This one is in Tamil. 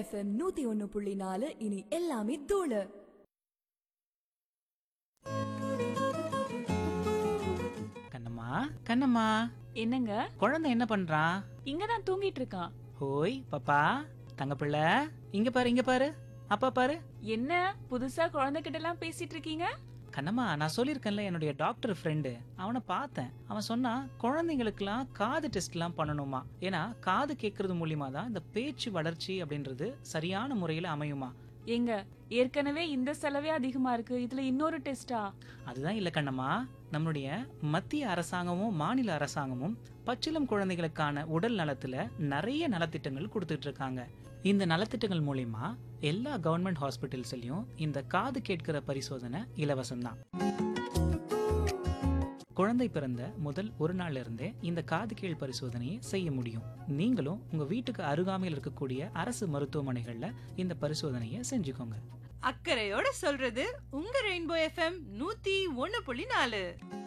FM 101.4 இனி எல்லாமே தூளு. கண்ணம்மா கண்ணம்மா, என்னங்க? குழந்தை என்ன பண்றான்? இங்கதான் தூங்கிட்டு இருக்கான். ஹோய் பாப்பா, தங்க பிள்ளை, இங்க பாரு இங்க பாரு, அப்பா பாரு. என்ன புதுசா குழந்தைகிட்ட எல்லாம் பேசிட்டு இருக்கீங்க? கண்ணம்மா, நான் சொல்லியிருக்கேன்ல, என்னுடைய டாக்டர் ஃப்ரெண்டு, அவனை பார்த்தேன். அவன் சொன்னா குழந்தைங்களுக்குலாம் காது டெஸ்ட்லாம் பண்ணணுமா. ஏன்னா காது கேட்கறது மூலியமா தான் இந்த பேச்சு வளர்ச்சி அப்படின்றது சரியான முறையில அமையுமா. ஏங்க, ஏற்கனவே இந்த செலவே அதிகமா இருக்கு, இதுல இன்னொரு டெஸ்டா? அதுதான் இல்ல கண்ணம்மா, நம்மளுடைய மத்திய அரசாங்கமும் மாநில அரசாங்கமும் பச்சிளம் குழந்தைகளுக்கான உடல் நலத்துல நிறைய நலத்திட்டங்கள் கொடுத்துட்டு இருக்காங்க. இந்த நலத்திட்டங்கள் மூலியமா எல்லா கவர்மெண்ட் ஹாஸ்பிட்டல்ஸ்லயும் இந்த காது கேட்கிற பரிசோதனை இலவசம்தான். குழந்தை பிறந்த முதல் ஒரு நாள்ல இருந்தே இந்த காது கீழ் பரிசோதனையை செய்ய முடியும். நீங்களும் உங்க வீட்டுக்கு அருகாமையில் இருக்கக்கூடிய அரசு மருத்துவமனைகள்ல இந்த பரிசோதனையை செஞ்சுக்கோங்க. அக்கறையோட சொல்றது உங்க ரெயின்போ FM 101.4.